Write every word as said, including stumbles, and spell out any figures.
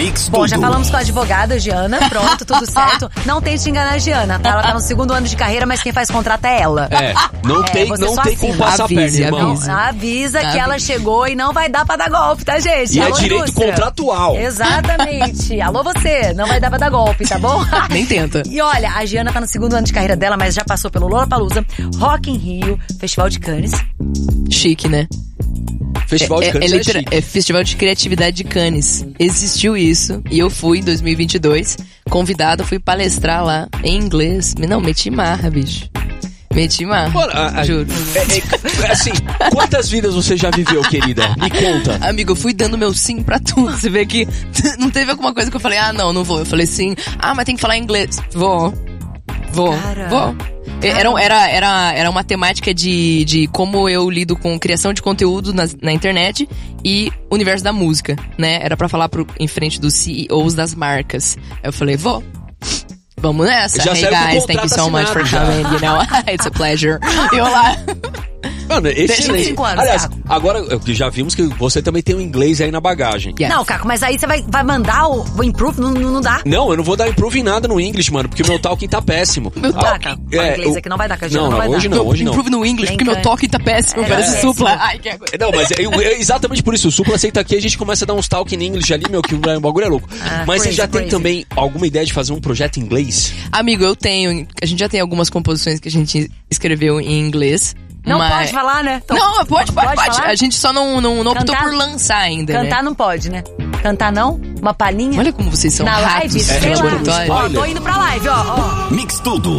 Mix Bom, já Tudo. falamos com a advogada, Giana. Pronto, tudo certo. Não tente enganar a Giana, tá? Ela tá no segundo ano de carreira, mas quem faz contrato é ela. É, não É, tem, você não só tem como assina. passar a perna, Avise, irmão. avise. Avisa que Avisa. ela chegou e não vai dar pra dar golpe, tá, gente? E é Alô, direito indústria. contratual. Exatamente. Alô, você. Não vai dar pra dar golpe, tá bom? Nem tenta. E olha, a Giana tá no segundo ano de carreira dela, mas já passou pelo Lollapalooza, Rock in Rio, Festival de Cannes. Chique, né? Festival de é, Cannes é, é, litera- chique. é Festival de Criatividade de Cannes. Existiu isso. E eu fui em dois mil e vinte e dois. Convidada, fui palestrar lá em inglês. Não, meti marra, bicho. Meti marra. Bora, a- a- Juro. É, é, assim, quantas vidas você já viveu, querida? Me conta. Amigo, eu fui dando meu sim pra tudo. Você vê que não teve alguma coisa que eu falei, ah, não, não vou. Eu falei sim. Ah, mas tem que falar inglês. Vou. Vou. Cara. Vou. Era, era, era, era uma temática de, de como eu lido com criação de conteúdo na, na internet e universo da música, né? Era pra falar pro, em frente dos C E Os das marcas. Aí eu falei, vou. Vamos nessa. Já Hey saiu com o guys, thank you contrato so much for assinado, coming, you know. It's a pleasure. Eu lá. Mano, excelente. vinte e cinco anos, Aliás, Caco. agora eu que já vimos que você também tem um inglês aí na bagagem. Yes. Não, Caco, mas aí você vai, vai mandar o, o improve? Não, não, não dá. Não, eu não vou dar improve em nada no English, mano, porque o meu talking tá péssimo. Meu Tá, talking. Caco. É, o inglês eu- aqui não vai dar, que a Giana Não, não, vai não, hoje dar. não, hoje não. Improve no English, Nem porque meu can- toque tá péssimo. É, Parece péssimo. supla. Ai, que agora. Não, mas é, é exatamente por isso. O Supla aceita aqui, a gente começa a dar uns talk em English ali, meu, que o bagulho é louco. Ah, mas você crazy, já tem crazy. também alguma ideia de fazer um projeto em inglês? Amigo, eu tenho. A gente já tem algumas composições que a gente escreveu em inglês. Não mas... pode falar, né? Então, Não, pode, pode, pode. falar? A gente só não, não, não optou Cantar- por lançar ainda, Cantar né? não pode, né? Cantar não? Uma palhinha? Olha como vocês são Na ratos. live? É, Sei lá. tipo, Ó, spoiler. tô indo pra live, ó, ó. Mix Tudo.